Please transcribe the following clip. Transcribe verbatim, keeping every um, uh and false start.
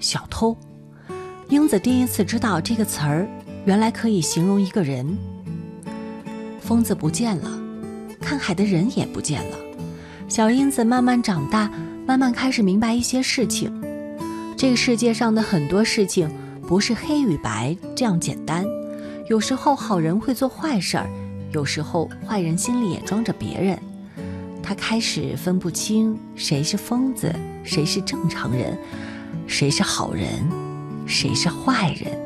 小偷。英子第一次知道这个词儿原来可以形容一个人。疯子不见了，看海的人也不见了。小英子慢慢长大，慢慢开始明白一些事情。这个世界上的很多事情不是黑与白这样简单，有时候好人会做坏事儿，有时候坏人心里也装着别人。他开始分不清谁是疯子，谁是正常人，谁是好人，谁是坏人。